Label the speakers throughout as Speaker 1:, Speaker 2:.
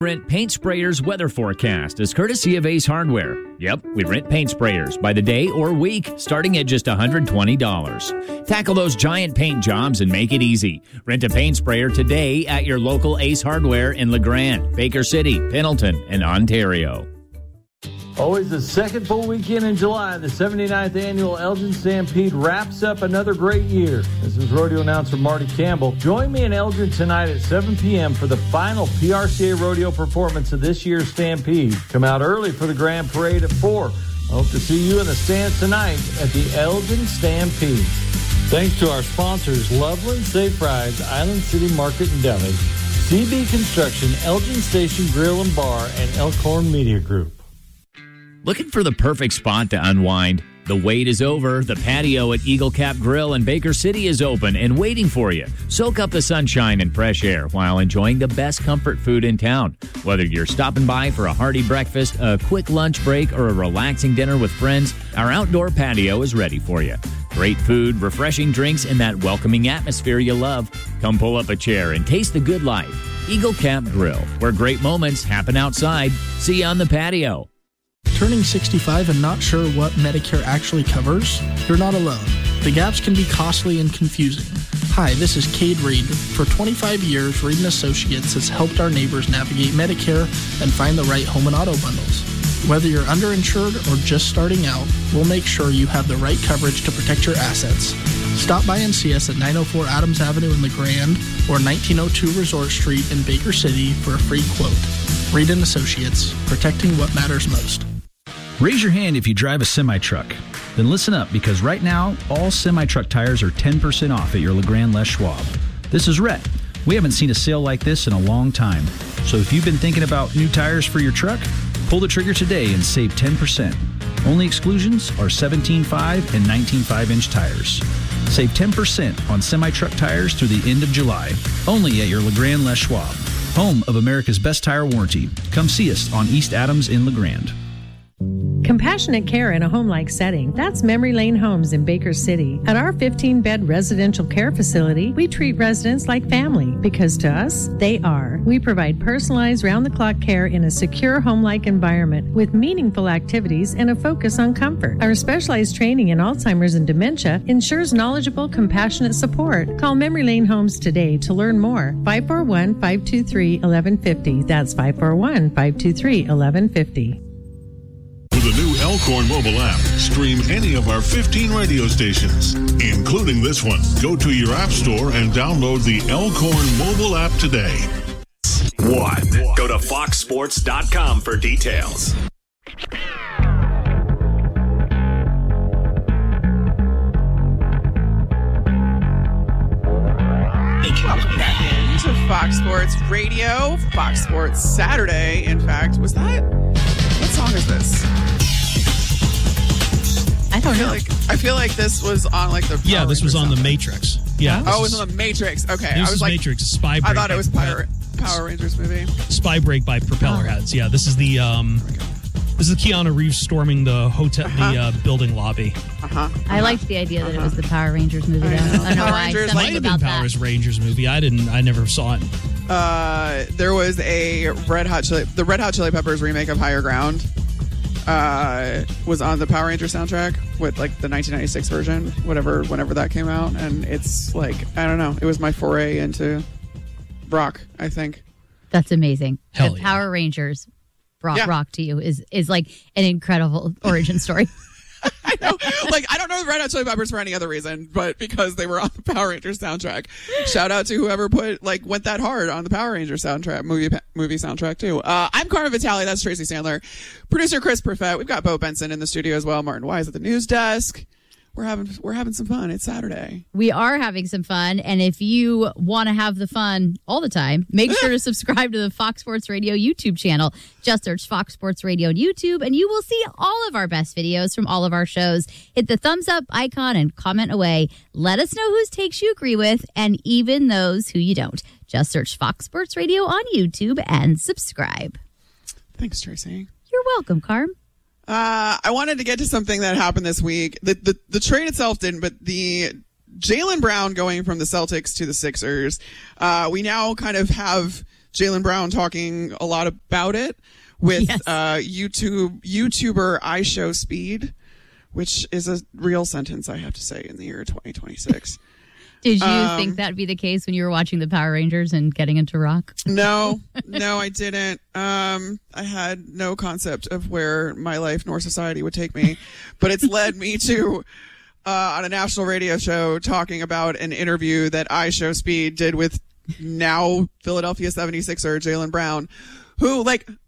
Speaker 1: Rent paint sprayers weather forecast is courtesy of Ace Hardware. Yep, we rent paint sprayers by the day or week, starting at just $120. Tackle those giant paint jobs and make it easy. Rent a paint sprayer today at your local Ace Hardware in LeGrand, Baker City, Pendleton, and Ontario.
Speaker 2: Always the second full weekend in July, the 79th annual Elgin Stampede wraps up another great year. This is rodeo announcer Marty Campbell. Join me in Elgin tonight at 7 p.m. for the final PRCA rodeo performance of this year's Stampede. Come out early for the grand parade at 4. I hope to see you in the stands tonight at the Elgin Stampede. Thanks to our sponsors, Loveland, Safe Rides, Island City Market and Deli, CB Construction, Elgin Station Grill and Bar, and Elkhorn Media Group.
Speaker 1: Looking for the perfect spot to unwind? The wait is over. The patio at Eagle Cap Grill in Baker City is open and waiting for you. Soak up the sunshine and fresh air while enjoying the best comfort food in town. Whether you're stopping by for a hearty breakfast, a quick lunch break, or a relaxing dinner with friends, our outdoor patio is ready for you. Great food, refreshing drinks, and that welcoming atmosphere you love. Come pull up a chair and taste the good life. Eagle Cap Grill, where great moments happen outside. See you on the patio.
Speaker 3: Turning 65 and not sure what Medicare actually covers? You're not alone. The gaps can be costly and confusing. Hi, this is Cade Reed. For 25 years, Reed & Associates has helped our neighbors navigate Medicare and find the right home and auto bundles. Whether you're underinsured or just starting out, we'll make sure you have the right coverage to protect your assets. Stop by and see us at 904 Adams Avenue in LeGrand or 1902 Resort Street in Baker City for a free quote. Reed & Associates, protecting what matters most.
Speaker 4: Raise your hand if you drive a semi-truck. Then listen up, because right now, all semi-truck tires are 10% off at your LeGrand Les Schwab. This is Rhett. We haven't seen a sale like this in a long time. So if you've been thinking about new tires for your truck, pull the trigger today and save 10%. Only exclusions are 17.5 and 19.5-inch tires. Save 10% on semi-truck tires through the end of July. Only at your LeGrand Les Schwab, home of America's best tire warranty. Come see us on East Adams in LeGrand.
Speaker 5: Compassionate care in a home-like setting. That's Memory Lane Homes in Baker City. At our 15-bed residential care facility, we treat residents like family because to us, they are. We provide personalized round-the-clock care in a secure home-like environment with meaningful activities and a focus on comfort. Our specialized training in Alzheimer's and dementia ensures knowledgeable, compassionate support. Call Memory Lane Homes today to learn more. 541-523-1150. That's 541-523-1150.
Speaker 6: With the new Elkhorn mobile app, stream any of our 15 radio stations, including this one. Go to your app store and download the Elkhorn mobile app today.
Speaker 7: Go to foxsports.com for details.
Speaker 8: Welcome back into Fox Sports Radio. Fox Sports Saturday, in fact. Was that? What song is this?
Speaker 9: I don't know.
Speaker 8: I feel like this was on like the Power
Speaker 10: this was on
Speaker 8: Rangers
Speaker 10: The Matrix. Yeah.
Speaker 8: Oh, it was on The Matrix. Okay.
Speaker 10: This
Speaker 8: I was
Speaker 10: is
Speaker 8: like,
Speaker 10: Matrix, a spy break.
Speaker 8: I thought it was Power Rangers movie.
Speaker 10: Spy break by Propeller Heads. Yeah, this is the Keanu Reeves storming the hotel, the building lobby.
Speaker 9: I liked the idea that it was the Power Rangers movie. I don't know why.
Speaker 10: It might have been Power Rangers movie. I never saw it.
Speaker 8: There was the Red Hot Chili Peppers remake of Higher Ground. Was on the Power Rangers soundtrack with like the 1996 version, whenever that came out, and it's like, I don't know, it was my foray into rock, I think.
Speaker 9: That's amazing.
Speaker 10: Hell
Speaker 9: the
Speaker 10: yeah.
Speaker 9: Power Rangers brought rock to you is like an incredible origin story.
Speaker 8: I know. Like, I don't know the Red Hot Chili Peppers for any other reason, but because they were on the Power Rangers soundtrack. Shout out to whoever went that hard on the Power Rangers soundtrack, movie soundtrack too. I'm Carmen Vitale. That's Tracy Sandler. Producer Chris Perfett. We've got Bo Benson in the studio as well. Martin Wise at the news desk. We're having some fun. It's Saturday.
Speaker 9: We are having some fun, and if you want to have the fun all the time, make sure to subscribe to the Fox Sports Radio YouTube channel. Just search Fox Sports Radio on YouTube, and you will see all of our best videos from all of our shows. Hit the thumbs up icon and comment away. Let us know whose takes you agree with, and even those who you don't. Just search Fox Sports Radio on YouTube and subscribe.
Speaker 8: Thanks, Tracy.
Speaker 9: You're welcome, Carm.
Speaker 8: I wanted to get to something that happened this week. The trade itself didn't, but the Jaylen Brown going from the Celtics to the Sixers, we now kind of have Jaylen Brown talking a lot about it with YouTuber iShowSpeed, which is a real sentence, I have to say, in the year 2026.
Speaker 9: Did you think that'd be the case when you were watching the Power Rangers and getting into rock?
Speaker 8: No, I didn't. I had no concept of where my life nor society would take me, but it's led me to on a national radio show talking about an interview that iShowSpeed did with now Philadelphia 76er Jaylen Brown, who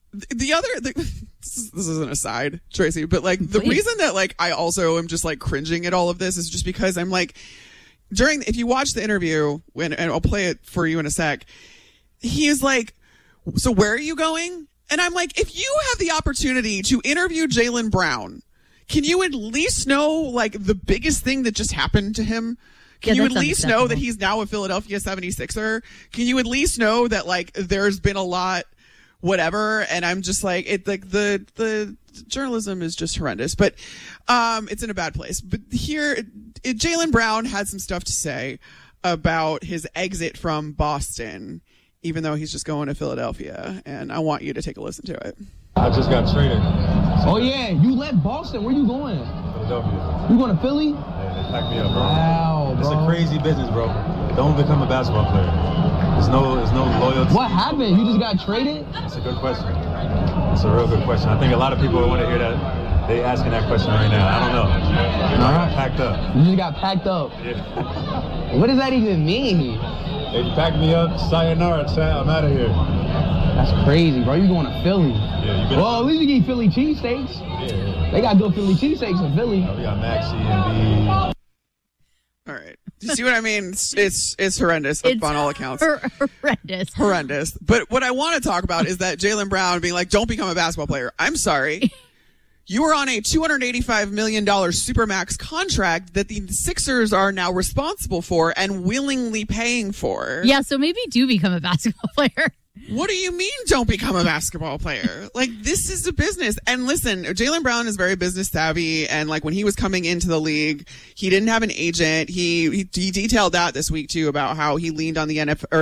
Speaker 8: this is an aside, Tracy, but the reason that I also am just cringing at all of this is just because I'm if you watch the interview, and I'll play it for you in a sec, he is so where are you going? And I'm if you have the opportunity to interview Jaylen Brown, can you at least know the biggest thing that just happened to him? Can you at least know that he's now a Philadelphia 76er? Can you at least know that there's been a lot whatever? And I'm just the journalism is just horrendous, but it's in a bad place. But here, Jaylen Brown had some stuff to say about his exit from Boston, even though he's just going to Philadelphia. And I want you to take a listen to it.
Speaker 11: I just got traded.
Speaker 12: Oh, yeah. You left Boston. Where you going?
Speaker 11: Philadelphia.
Speaker 12: You going to Philly?
Speaker 11: Yeah, they packed me up, bro.
Speaker 12: Wow,
Speaker 11: It's
Speaker 12: bro.
Speaker 11: a crazy business, bro. Don't become a basketball player. There's no loyalty.
Speaker 12: What happened? You just got traded?
Speaker 11: That's a good question. It's a real good question. I think a lot of people want to hear that. They asking that question right now. I don't know. I got packed up.
Speaker 12: You just got packed up.
Speaker 11: Yeah.
Speaker 12: What does that even mean?
Speaker 11: They packed me up. Sayonara, I'm out of here.
Speaker 12: That's crazy, bro. You going to Philly?
Speaker 11: Yeah,
Speaker 12: well, at least you get Philly cheesesteaks.
Speaker 11: Yeah.
Speaker 12: They got good Philly cheesesteaks in Philly.
Speaker 11: We got Maxi and B.
Speaker 8: All right. Do you see what I mean? It's horrendous on all accounts. Horrendous. But what I want to talk about is that Jaylen Brown being don't become a basketball player. I'm sorry. You were on a $285 million Supermax contract that the Sixers are now responsible for and willingly paying for.
Speaker 9: Yeah, so maybe do become a basketball player.
Speaker 8: What do you mean don't become a basketball player? This is a business. And listen, Jaylen Brown is very business savvy. And when he was coming into the league, he didn't have an agent. He detailed that this week too, about how he leaned on the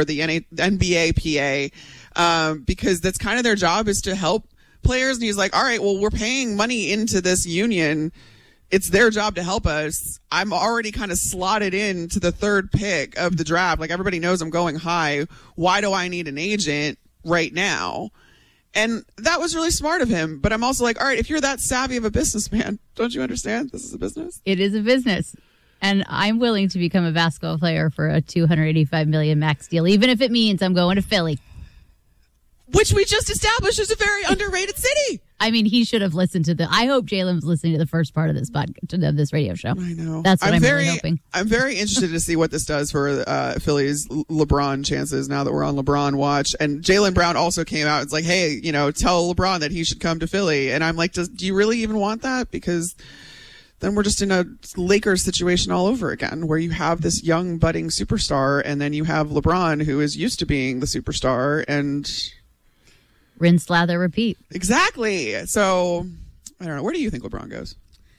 Speaker 8: NBA PA, because that's kind of their job, is to help players. And he's all right, well, we're paying money into this union. It's their job to help us. I'm already kind of slotted in to the third pick of the draft. Everybody knows I'm going high. Why do I need an agent right now? And that was really smart of him. But I'm also all right, if you're that savvy of a businessman, don't you understand this is a business?
Speaker 9: It is a business. And I'm willing to become a basketball player for a $285 million max deal, even if it means I'm going to Philly.
Speaker 8: Which we just established is a very underrated city.
Speaker 9: I mean, he should have listened to I hope Jaylen was listening to the first part of this podcast, of this radio show.
Speaker 8: I know.
Speaker 9: That's what I'm really hoping.
Speaker 8: I'm very interested to see what this does for Philly's LeBron chances now that we're on LeBron watch. And Jaylen Brown also came out. It's hey, tell LeBron that he should come to Philly. And I'm do you really even want that? Because then we're just in a Lakers situation all over again, where you have this young budding superstar, and then you have LeBron, who is used to being the superstar, and
Speaker 9: rinse, lather, repeat.
Speaker 8: Exactly. So, I don't know. Where do you think LeBron goes?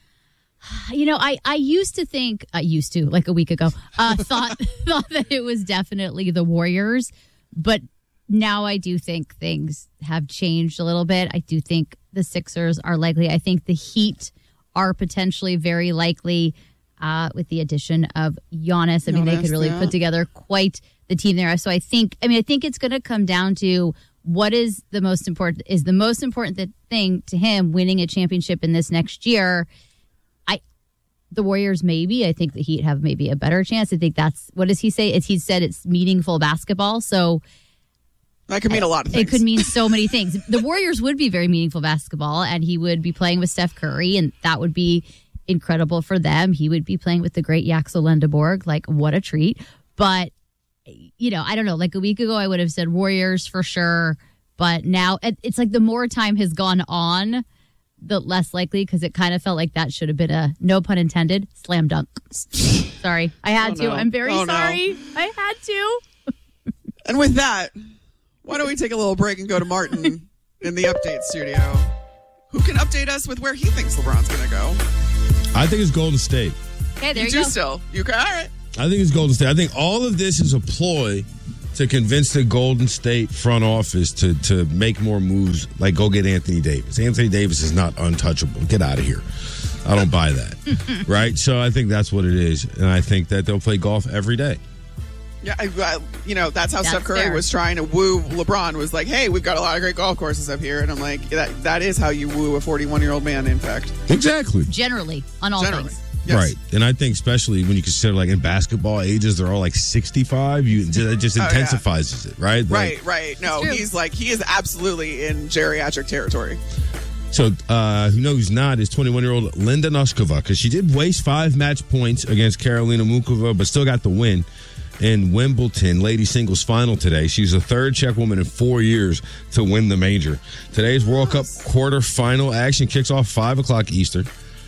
Speaker 9: I used to think, a week ago, thought that it was definitely the Warriors. But now I do think things have changed a little bit. I do think the Sixers are likely. I think the Heat are potentially very likely with the addition of Giannis. I mean, they could really put together quite the team there. So I think it's going to come down to what is the most important thing to him winning a championship in this next year. The Warriors, maybe. I think the Heat have maybe a better chance. I think that's, what does he say? He said it's meaningful basketball. So
Speaker 8: that could mean a lot of things.
Speaker 9: It could mean so many things. The Warriors would be very meaningful basketball, and he would be playing with Steph Curry, and that would be incredible for them. He would be playing with the great Yaxel Lendeborg. What a treat. But I don't know, a week ago, I would have said Warriors for sure. But now it's the more time has gone on, the less likely, because it kind of felt like that should have been a, no pun intended, slam dunk. Sorry. I had to. No. I'm very sorry. No. I had to.
Speaker 8: And with that, why don't we take a little break and go to Martin in the update studio, who can update us with where he thinks LeBron's going to go.
Speaker 13: I think it's Golden State.
Speaker 9: Okay, there you
Speaker 8: go.
Speaker 9: You
Speaker 8: do still. You can, all right.
Speaker 13: I think it's Golden State. I think all of this is a ploy to convince the Golden State front office to make more moves, like go get Anthony Davis. Anthony Davis is not untouchable. Get out of here. I don't buy that. Right? So I think that's what it is. And I think that they'll play golf every day.
Speaker 8: Yeah, that's how Steph Curry was trying to woo LeBron, was like, hey, we've got a lot of great golf courses up here. And I'm like, that is how you woo a 41-year-old man, in fact.
Speaker 13: Exactly.
Speaker 9: Generally, on all things.
Speaker 8: Yes.
Speaker 13: Right. And I think especially when you consider, like, in basketball ages, they're all like 65. That just intensifies it, right?
Speaker 8: Right. No, he is absolutely in geriatric territory.
Speaker 13: So, who knows not is 21-year-old Linda Noskova, because she did waste 5 match points against Karolina Mukova, but still got the win in Wimbledon ladies singles final today. She's the third Czech woman in 4 years to win the major. Today's World Cup quarterfinal action kicks off 5 o'clock Eastern.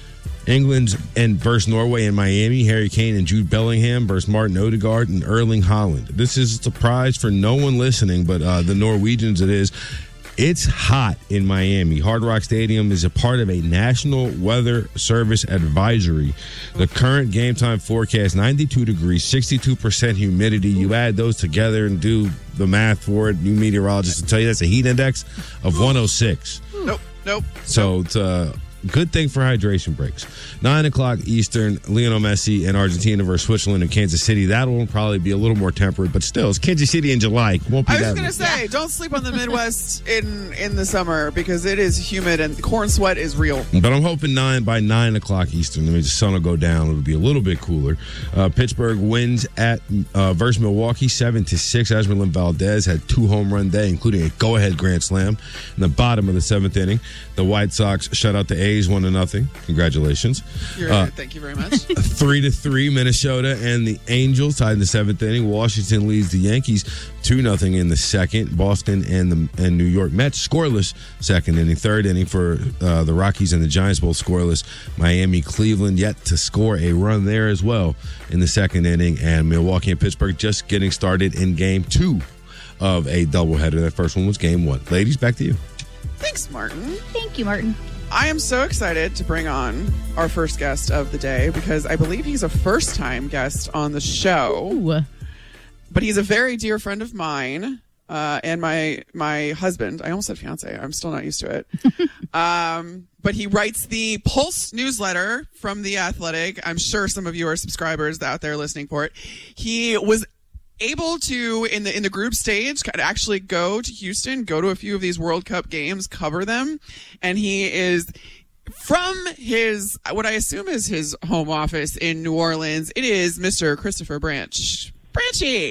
Speaker 13: England versus Norway in Miami. Harry Kane and Jude Bellingham versus Martin Odegaard and Erling Haaland. This is a surprise for no one listening, but the Norwegians it is. It's hot in Miami. Hard Rock Stadium is a part of a National Weather Service advisory. The current game time forecast, 92 degrees, 62% humidity. You add those together and do the math for it. New meteorologists will tell you that's a heat index of 106.
Speaker 8: Nope.
Speaker 13: So it's good thing for hydration breaks. 9 o'clock Eastern, Lionel Messi and Argentina versus Switzerland and Kansas City. That'll probably be a little more temperate, but still, it's Kansas City in July. Won't be
Speaker 8: I was going to say, don't sleep on the Midwest in the summer, because it is humid and corn sweat is real.
Speaker 13: But I'm hoping by 9 o'clock Eastern, the sun will go down. It'll be a little bit cooler. Pittsburgh wins at versus Milwaukee 7-6. Esmeralda Valdez had 2 home run day, including a go-ahead grand slam in the bottom of the 7th inning. The White Sox shut out the A's 1-0. Congratulations.
Speaker 8: Thank you very much.
Speaker 13: 3-3 Minnesota and the Angels tied in the 7th inning. Washington leads the Yankees 2-0 in the 2nd. Boston and New York Mets scoreless 2nd inning. 3rd inning for the Rockies and the Giants both scoreless. Miami, Cleveland yet to score a run there as well in the 2nd inning. And Milwaukee and Pittsburgh just getting started in game 2 of a doubleheader. That first one was game 1. Ladies, back to you.
Speaker 8: Thanks, Martin.
Speaker 9: Thank you, Martin.
Speaker 8: I am so excited to bring on our first guest of the day, because I believe he's a first-time guest on the show.
Speaker 9: Ooh.
Speaker 8: But he's a very dear friend of mine and my husband. I almost said fiance. I'm still not used to it. But he writes the Pulse newsletter from The Athletic. I'm sure some of you are subscribers out there listening for it. He was able to, in the group stage, actually go to Houston, go to a few of these World Cup games, cover them. And he is from what I assume is his home office in New Orleans. It is Mr. Christopher Branch. Branchy!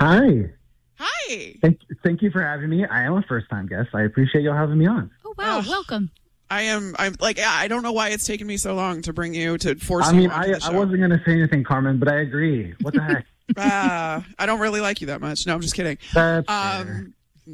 Speaker 8: Hi!
Speaker 14: Thank you for having me. I am a first-time guest. I appreciate y'all having me on.
Speaker 9: Oh, wow. Welcome.
Speaker 8: I'm like, I don't know why it's taken me so long to bring you, to force
Speaker 14: you
Speaker 8: on
Speaker 14: the show. I wasn't going to say anything, Carmen, but I agree. What the heck?
Speaker 8: I don't really like you that much. No, I'm just kidding.
Speaker 14: That's fair.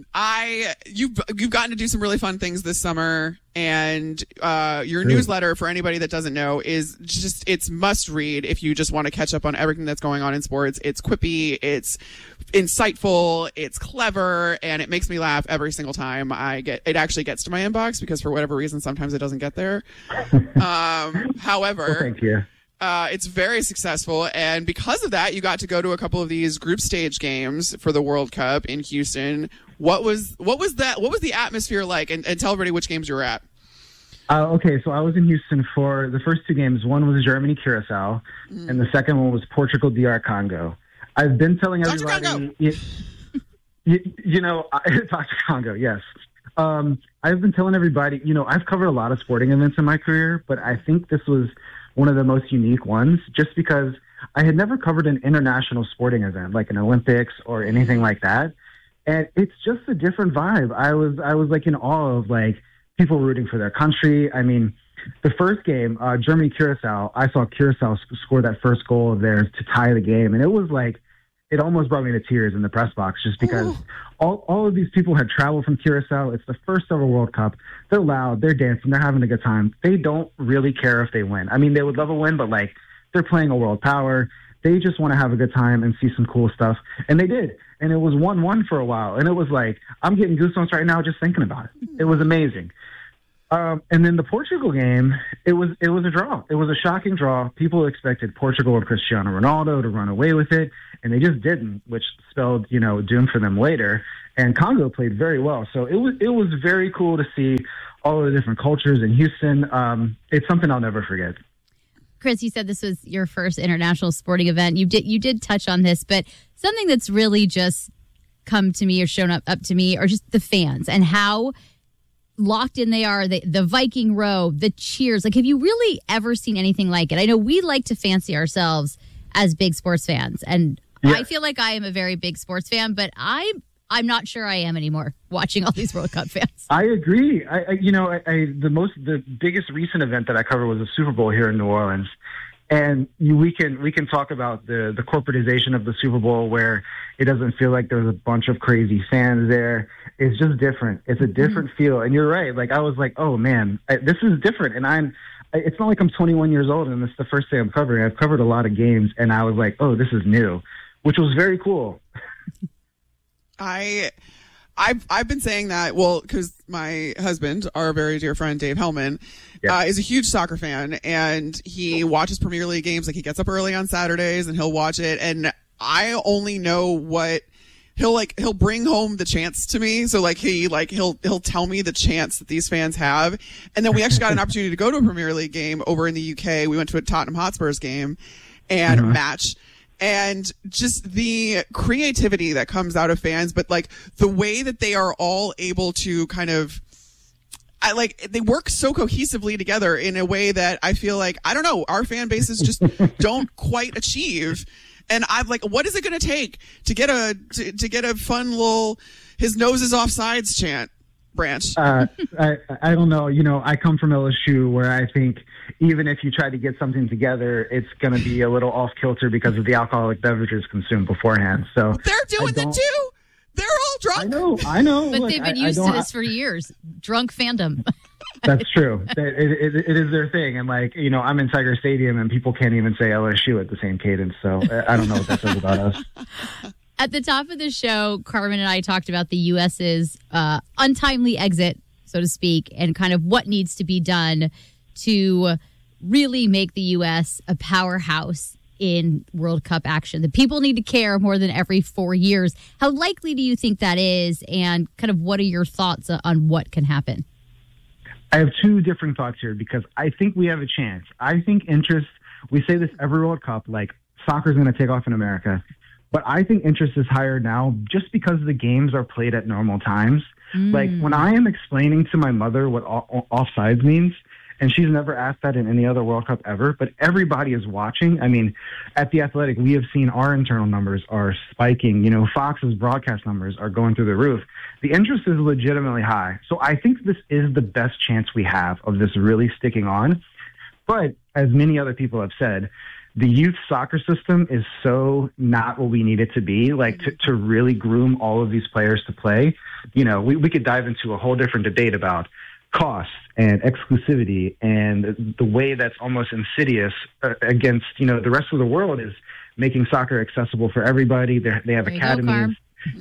Speaker 8: You've gotten to do some really fun things this summer, and your newsletter, for anybody that doesn't know, is it's must read if you just want to catch up on everything that's going on in sports. It's quippy, it's insightful, it's clever, and it makes me laugh every single time it actually gets to my inbox, because for whatever reason sometimes it doesn't get there. However,
Speaker 14: well, thank you.
Speaker 8: It's very successful, and because of that, you got to go to a couple of these group stage games for the World Cup in Houston. What was the atmosphere like? And tell everybody which games you were at.
Speaker 14: Okay, so I was in Houston for the first 2 games. One was Germany Curacao, and the second one was Portugal DR Congo. I've been telling everybody, Dr. Congo, yes. I've been telling everybody, I've covered a lot of sporting events in my career, but I think this was one of the most unique ones, just because I had never covered an international sporting event like an Olympics or anything like that. And it's just a different vibe. I was like in awe of like people rooting for their country. I mean, the first game, Germany Curacao, I saw Curacao score that first goal of theirs to tie the game, and it was like, it almost brought me to tears in the press box, just because all of these people had traveled from Curacao. It's the first ever World Cup. They're loud, they're dancing, they're having a good time. They don't really care if they win. I mean, they would love a win, but like, they're playing a world power. They just want to have a good time and see some cool stuff. And they did. And it was 1-1 for a while. And it was like, I'm getting goosebumps right now just thinking about it. It was amazing. And then the Portugal game, it was a draw. It was a shocking draw. People expected Portugal and Cristiano Ronaldo to run away with it, and they just didn't, which spelled, doom for them later. And Congo played very well. So it was very cool to see all of the different cultures in Houston. It's something I'll never forget.
Speaker 9: Chris, you said this was your first international sporting event. You did touch on this, but something that's really just come to me or shown up to me are just the fans and how locked in they are, the Viking row, the cheers. Like, have you really ever seen anything like it? I know we like to fancy ourselves as big sports fans, and I feel like I am a very big sports fan, but I'm not sure I am anymore watching all these World Cup fans.
Speaker 14: I agree. The biggest recent event that I covered was the Super Bowl here in New Orleans. And we can talk about the corporatization of the Super Bowl, where it doesn't feel like there's a bunch of crazy fans there. It's just different. It's a different feel. And you're right. Like, I was like, oh man, this is different. And it's not like I'm 21 years old and this is the first thing I'm covering. I've covered a lot of games, and I was like, oh, this is new, which was very cool.
Speaker 8: I've been saying that, well, because my husband, our very dear friend Dave Hellman, is a huge soccer fan, and he watches Premier League games. Like, he gets up early on Saturdays and he'll watch it, and I only know what he'll bring home the chants to me. So he'll tell me the chants that these fans have, and then we actually got an opportunity to go to a Premier League game over in the UK. We went to a Tottenham Hotspurs game and match. And just the creativity that comes out of fans, but like the way that they are all able to kind of, they work so cohesively together in a way that I feel like, I don't know, our fan bases just don't quite achieve. And I'm like, what is it going to take to get a fun little "his nose is offsides" chant, Branch?
Speaker 14: I don't know. I come from LSU, where I think even if you try to get something together, it's going to be a little off kilter because of the alcoholic beverages consumed beforehand. So
Speaker 8: they're doing that too. They're all drunk.
Speaker 14: I know.
Speaker 9: But they've been used to this for years. Drunk fandom.
Speaker 14: That's true. It is their thing. And I'm in Tiger Stadium and people can't even say LSU at the same cadence. So I don't know what that says about us.
Speaker 9: At the top of the show, Carmen and I talked about the U.S.'s untimely exit, so to speak, and kind of what needs to be done to really make the U.S. a powerhouse in World Cup action. The people need to care more than every 4 years. How likely do you think that is, and kind of what are your thoughts on what can happen?
Speaker 14: I have two different thoughts here, because I think we have a chance. I think interest, we say this every World Cup, like soccer's going to take off in America, but I think interest is higher now just because the games are played at normal times. Like, when I am explaining to my mother what offsides means, and she's never asked that in any other World Cup ever, but everybody is watching. I mean, at The Athletic, we have seen our internal numbers are spiking. Fox's broadcast numbers are going through the roof. The interest is legitimately high. So I think this is the best chance we have of this really sticking on. But as many other people have said, the youth soccer system is so not what we need it to be. Like, to really groom all of these players to play, we could dive into a whole different debate about costs and exclusivity and the way that's almost insidious against, the rest of the world is making soccer accessible for everybody. They have academies.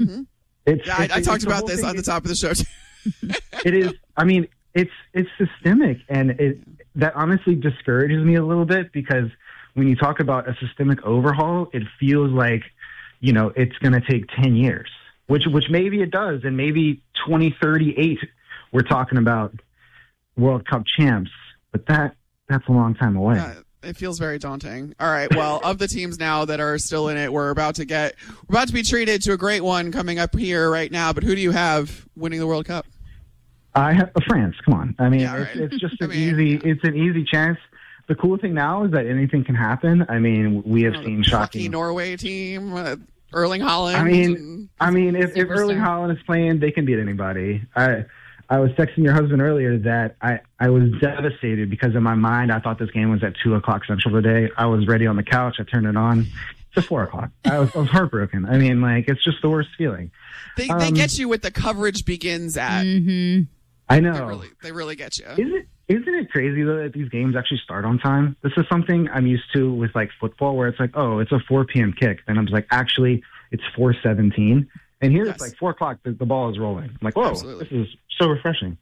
Speaker 8: I talked about this on the top of the show too.
Speaker 14: It is. I mean, it's systemic, and that honestly discourages me a little bit, because when you talk about a systemic overhaul, it feels like, it's going to take 10 years, which maybe it does. And maybe 2038, we're talking about World Cup champs, but that's a long time away.
Speaker 8: It feels very daunting. All right. Well, of the teams now that are still in it, we're about to be treated to a great one coming up here right now. But who do you have winning the World Cup?
Speaker 14: I have France. Come on. I mean, it's just an easy chance. The cool thing now is that anything can happen. I mean, we have seen shocking
Speaker 8: Norway team, Erling Haaland.
Speaker 14: I mean, if Erling Haaland is playing, they can beat anybody. I was texting your husband earlier that I was devastated, because in my mind I thought this game was at 2:00 Central today. I was ready on the couch. I turned it on. It's at 4:00. I was heartbroken. I mean, it's just the worst feeling.
Speaker 8: They get you with the coverage begins at.
Speaker 9: Mm-hmm.
Speaker 14: I know.
Speaker 8: They really get you.
Speaker 14: Isn't it crazy, though, that these games actually start on time? This is something I'm used to with, football, where it's like, oh, it's a 4 p.m. kick. Then I'm just like, actually, it's 4:17. And here it's like 4:00, the ball is rolling. I'm like, whoa, Absolutely. This is so refreshing.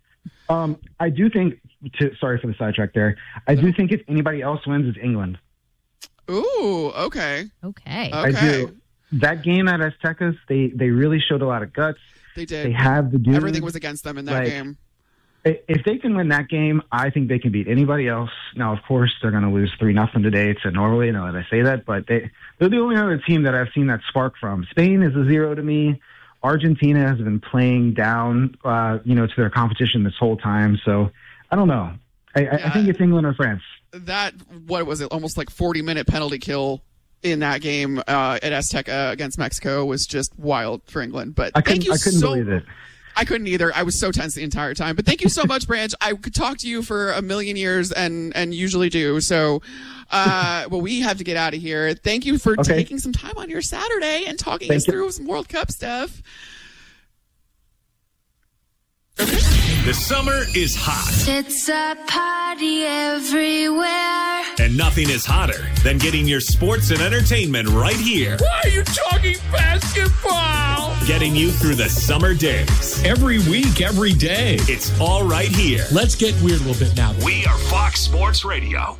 Speaker 14: I do think, sorry for the sidetrack there, I do think if anybody else wins, it's England.
Speaker 8: Ooh, okay.
Speaker 14: I do. That game at Aztecas, they really showed a lot of guts.
Speaker 8: They did.
Speaker 14: They have the dude.
Speaker 8: Everything was against them in that game.
Speaker 14: If they can win that game, I think they can beat anybody else. Now, of course, they're going to lose 3-0 today to Norway. Now that I say that, but they're the only other team that I've seen that spark from. Spain is a 0 to me. Argentina has been playing down, to their competition this whole time. So I don't know. I think it's England or France.
Speaker 8: That, what was it? Almost like 40-minute penalty kill in that game at Azteca against Mexico was just wild for England. But
Speaker 14: I couldn't believe it.
Speaker 8: I couldn't either. I was so tense the entire time. But thank you so much, Branch. I could talk to you for a million years and usually do. So, well, we have to get out of here. Thank you for taking some time on your Saturday and talking us through some World Cup stuff.
Speaker 7: The summer is hot.
Speaker 15: It's a party everywhere.
Speaker 7: And nothing is hotter than getting your sports and entertainment right here.
Speaker 16: Why are you talking basketball?
Speaker 7: Getting you through the summer days.
Speaker 16: Every week, every day.
Speaker 7: It's all right here.
Speaker 16: Let's get weird a little bit now.
Speaker 7: We are Fox Sports Radio.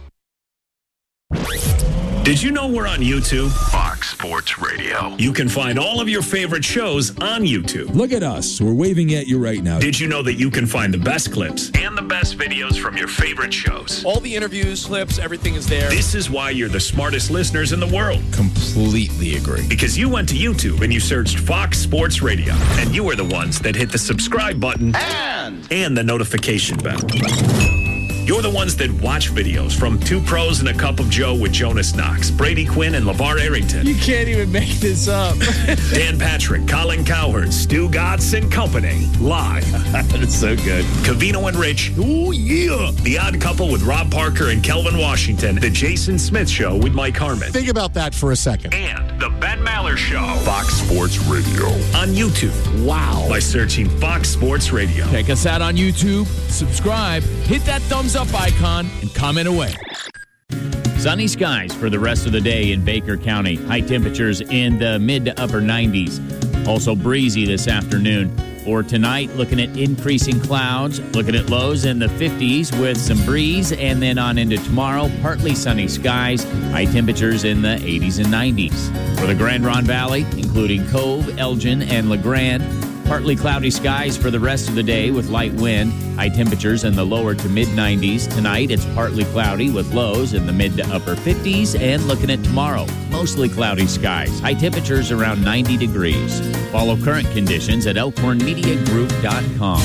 Speaker 7: Did you know we're on YouTube? Fox Sports Radio. You can find all of your favorite shows on YouTube.
Speaker 17: Look at us. We're waving at you right now.
Speaker 7: Did you know that you can find the best clips and the best videos from your favorite shows?
Speaker 18: All the interviews, clips, everything is there.
Speaker 7: This is why you're the smartest listeners in the world.
Speaker 17: Completely agree.
Speaker 7: Because you went to YouTube and you searched Fox Sports Radio. And you were the ones that hit the subscribe button and the notification bell. You're the ones that watch videos from Two Pros and a Cup of Joe with Jonas Knox, Brady Quinn, and LeVar Arrington.
Speaker 18: You can't even make this up.
Speaker 7: Dan Patrick, Colin Cowherd, Stu Gatz and Company. Live.
Speaker 17: That's so good.
Speaker 7: Covino and Rich. Oh, yeah. The Odd Couple with Rob Parker and Kelvin Washington. The Jason Smith Show with Mike Harmon.
Speaker 19: Think about that for a second.
Speaker 7: And The Ben Maller Show. Fox Sports Radio. On YouTube.
Speaker 19: Wow.
Speaker 7: By searching Fox Sports Radio.
Speaker 18: Check us out on YouTube. Subscribe. Hit that thumbs up icon and comment away.
Speaker 1: Sunny skies for the rest of the day in Baker County. High temperatures in the mid to upper 90s. Also breezy this afternoon. For tonight, looking at increasing clouds. Looking at lows in the 50s with some breeze. And then on into tomorrow, partly sunny skies. High temperatures in the 80s and 90s. For the Grand Ronde Valley, including Cove, Elgin, and LeGrand, partly cloudy skies for the rest of the day with light wind. High temperatures in the lower to mid-90s. Tonight, it's partly cloudy with lows in the mid to upper 50s. And looking at tomorrow, mostly cloudy skies. High temperatures around 90 degrees. Follow current conditions at elkhornmediagroup.com.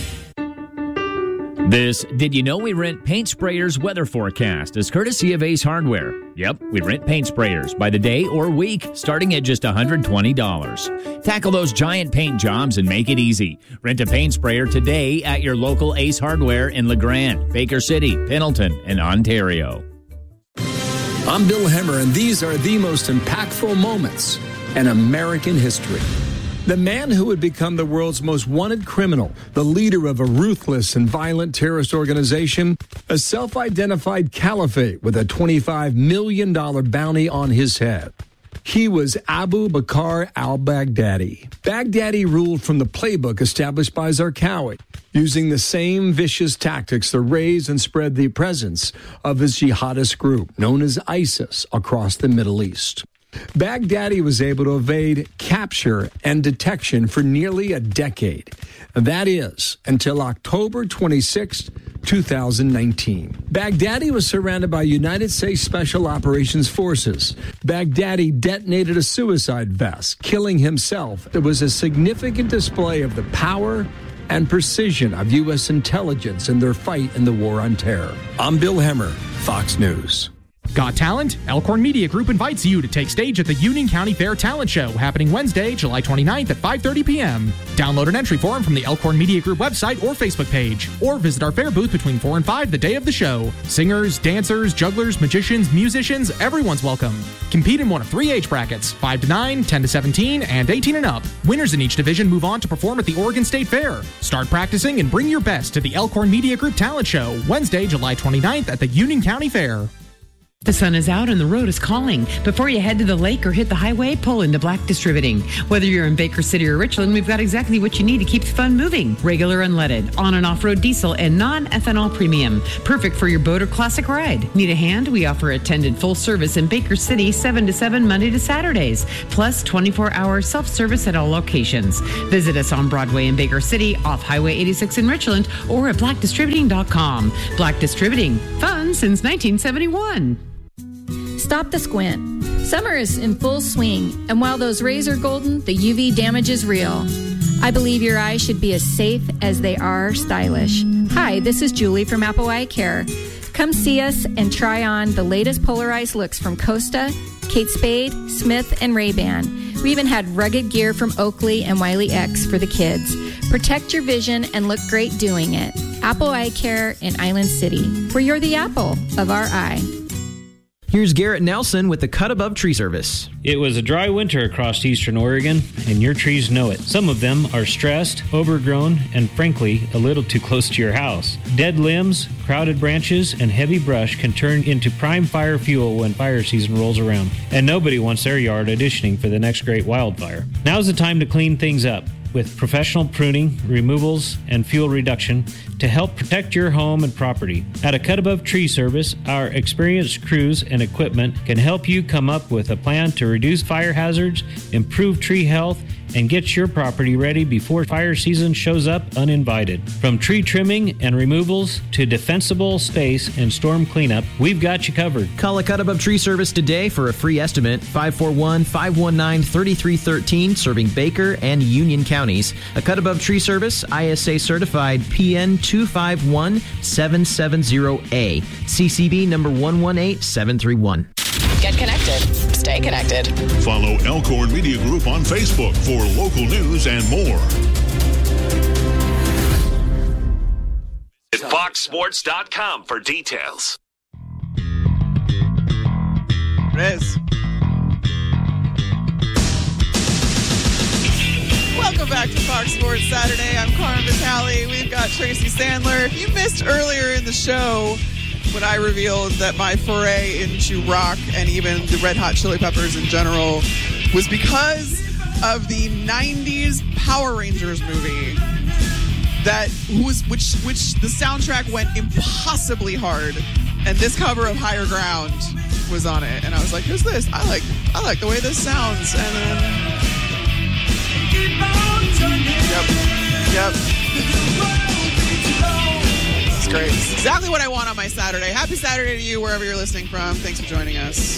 Speaker 1: This Did You Know We Rent Paint Sprayers weather forecast is courtesy of Ace Hardware. Yep, we rent paint sprayers by the day or week, starting at just $120. Tackle those giant paint jobs and make it easy. Rent a paint sprayer today at your local Ace Hardware in LeGrand, Baker City, Pendleton, and Ontario.
Speaker 17: I'm Bill Hemmer, and these are the most impactful moments in American history. The man who would become the world's most wanted criminal, the leader of a ruthless and violent terrorist organization, a self-identified caliphate with a $25 million bounty on his head. He was Abu Bakr al-Baghdadi. Baghdadi ruled from the playbook established by Zarqawi, using the same vicious tactics to raise and spread the presence of his jihadist group, known as ISIS, across the Middle East. Baghdadi was able to evade capture and detection for nearly a decade. That is, until October 26, 2019. Baghdadi was surrounded by United States Special Operations Forces. Baghdadi detonated a suicide vest, killing himself. It was a significant display of the power and precision of U.S. intelligence in their fight in the war on terror. I'm Bill Hemmer, Fox News.
Speaker 20: Got talent? Elkhorn Media Group invites you to take stage at the Union County Fair Talent Show happening Wednesday, July 29th at 5:30 p.m. Download an entry form from the Elkhorn Media Group website or Facebook page, or visit our fair booth between 4 and 5 the day of the show. Singers, dancers, jugglers, magicians, musicians, everyone's welcome. Compete in one of 3 age brackets, 5 to 9, 10 to 17, and 18 and up. Winners in each division move on to perform at the Oregon State Fair. Start practicing and bring your best to the Elkhorn Media Group Talent Show Wednesday, July 29th at the Union County Fair.
Speaker 19: The sun is out and the road is calling. Before you head to the lake or hit the highway, pull into Black Distributing. Whether you're in Baker City or Richland, we've got exactly what you need to keep the fun moving. Regular unleaded, on and off-road diesel, and non-ethanol premium. Perfect for your boat or classic ride. Need a hand? We offer attended full service in Baker City 7 to 7 Monday to Saturdays, plus 24-hour self-service at all locations. Visit us on Broadway in Baker City, off Highway 86 in Richland, or at blackdistributing.com. Black Distributing, fun since 1971.
Speaker 21: Stop the squint. Summer is in full swing, and while those rays are golden, the UV damage is real. I believe your eyes should be as safe as they are stylish. Hi, this is Julie from Apple Eye Care. Come see us and try on the latest polarized looks from Costa, Kate Spade, Smith, and Ray-Ban. We even had rugged gear from Oakley and Wiley X for the kids. Protect your vision and look great doing it. Apple Eye Care in Island City, where you're the apple of our eye.
Speaker 22: Here's Garrett Nelson with the Cut Above Tree Service.
Speaker 23: It was a dry winter across eastern Oregon, and your trees know it. Some of them are stressed, overgrown, and frankly, a little too close to your house. Dead limbs, crowded branches, and heavy brush can turn into prime fire fuel when fire season rolls around. And nobody wants their yard auditioning for the next great wildfire. Now's the time to clean things up with professional pruning, removals, and fuel reduction to help protect your home and property. At a Cut Above Tree Service, our experienced crews and equipment can help you come up with a plan to reduce fire hazards, improve tree health, and get your property ready before fire season shows up uninvited. From tree trimming and removals to defensible space and storm cleanup, we've got you covered.
Speaker 22: Call a Cut Above Tree Service today for a free estimate. 541-519-3313, serving Baker and Union counties. A Cut Above Tree Service, ISA certified PN 251-770A. CCB number 118731.
Speaker 24: Get connected. Stay connected.
Speaker 6: Follow Elkhorn Media Group on Facebook for local news and more.
Speaker 7: At foxsports.com for details.
Speaker 8: It is. Welcome back to Fox Sports Saturday. I'm Carmen Vitale. We've got Tracy Sandler. If you missed earlier in the show when I revealed that my foray into rock and even the Red Hot Chili Peppers in general was because of the 90s Power Rangers movie which the soundtrack went impossibly hard, and this cover of Higher Ground was on it, and I was like, who's this? I like the way this sounds. And then yep. It's great. It's exactly what I want on my Saturday. Happy Saturday to you, wherever you're listening from. Thanks for joining us.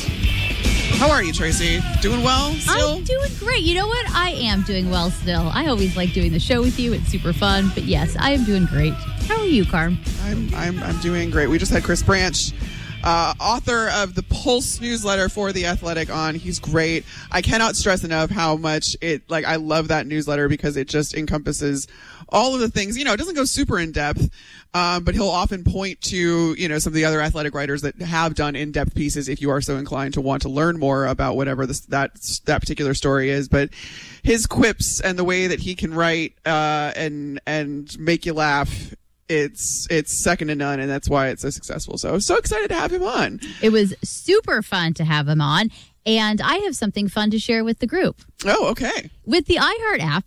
Speaker 8: How are you, Tracy? Doing well still?
Speaker 9: I'm doing great. You know what? I am doing well still. I always like doing the show with you. It's super fun. But yes, I am doing great. How are you, Carm?
Speaker 8: I'm doing great. We just had Chris Branch, author of the Pulse newsletter for The Athletic, on. He's great. I cannot stress enough how much I love that newsletter because it just encompasses all of the things. It doesn't go super in depth, but he'll often point to, some of the other athletic writers that have done in-depth pieces if you are so inclined to want to learn more about whatever that particular story is. But his quips and the way that he can write and make you laugh, it's second to none, and that's why it's so successful. So excited to have him on.
Speaker 9: It was super fun to have him on, and I have something fun to share with the group.
Speaker 8: Oh, okay.
Speaker 9: With the iHeart app,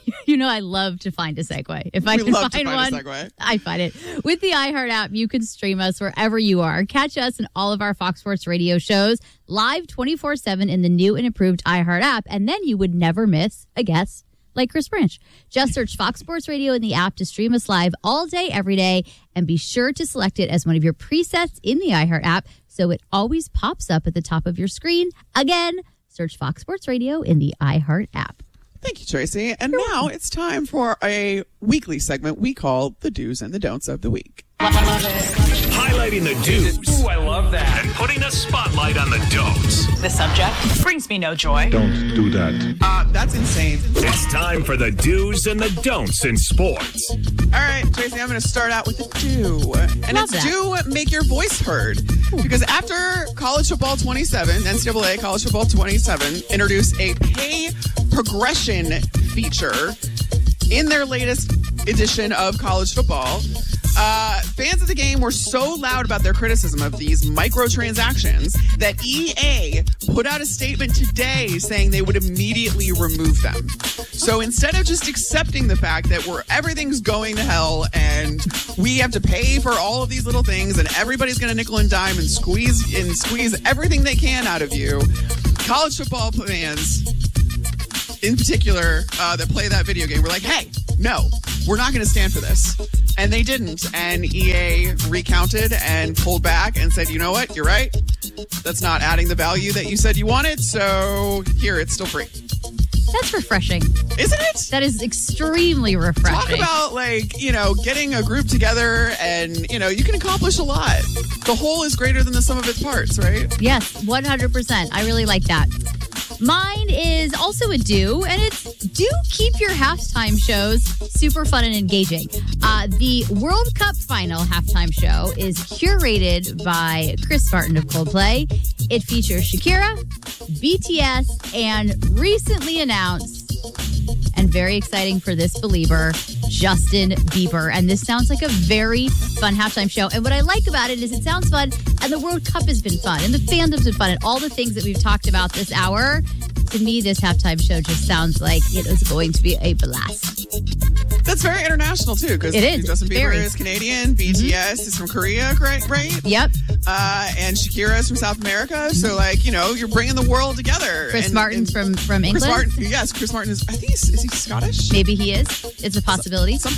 Speaker 9: I love to find a segue. If I can find one, I find it. With the iHeart app, you can stream us wherever you are. Catch us in all of our Fox Sports Radio shows live 24/7 in the new and improved iHeart app, and then you would never miss a guest like Chris Branch. Just search Fox Sports Radio in the app to stream us live all day, every day, and be sure to select it as one of your presets in the iHeart app so it always pops up at the top of your screen. Again, search Fox Sports Radio in the iHeart app.
Speaker 8: Thank you, Tracy. And now it's time for a weekly segment we call the do's and the don'ts of the week.
Speaker 7: Highlighting the do's.
Speaker 25: Ooh, I love that.
Speaker 7: And putting a spotlight on the don'ts.
Speaker 25: The subject brings me no joy.
Speaker 6: Don't do that.
Speaker 8: That's insane.
Speaker 7: It's time for the do's and the don'ts in sports.
Speaker 8: All right, Tracy, I'm going to start out with a do. And it's do make your voice heard. Because after College Football 27, NCAA College Football 27 introduced a pay progression feature in their latest edition of college football, fans of the the game were so loud about their criticism of these microtransactions that EA put out a statement today saying they would immediately remove them. So instead of just accepting the fact that everything's going to hell and we have to pay for all of these little things and everybody's going to nickel and dime and squeeze everything they can out of you, college football fans in particular that play that video game were like, hey, no, we're not going to stand for this. And they didn't. And EA recounted and pulled back and said, you know what? You're right. That's not adding the value that you said you wanted. So here, it's still free.
Speaker 9: That's refreshing.
Speaker 8: Isn't it?
Speaker 9: That is extremely refreshing.
Speaker 8: Talk about, getting a group together and, you can accomplish a lot. The whole is greater than the sum of its parts, right?
Speaker 9: Yes, 100%. I really like that. Mine is also a do, and it's do keep your halftime shows super fun and engaging. The World Cup final halftime show is curated by Chris Martin of Coldplay. It features Shakira, BTS, and recently announced, and very exciting for this believer, Justin Bieber. And this sounds like a very fun halftime show. And what I like about it is it sounds fun, and the World Cup has been fun, and the fandom's been fun, and all the things that we've talked about this hour. To me, this halftime show just sounds like it is going to be a blast.
Speaker 8: That's very international, too, because Justin Bieber is Canadian, BTS is from Korea, right?
Speaker 9: Yep.
Speaker 8: And Shakira is from South America. So, you're bringing the world together.
Speaker 9: Chris Martin from England?
Speaker 8: Chris Martin is, I think is he Scottish?
Speaker 9: Maybe he is. It's a possibility.